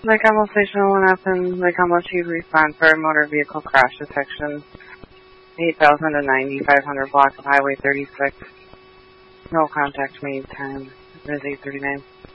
Lake Elmo Station 1 up and Lake Elmo Chief respond for motor vehicle crash detection. 8,000 to 9,500 block of Highway 36. No contact made. Time is 8:39.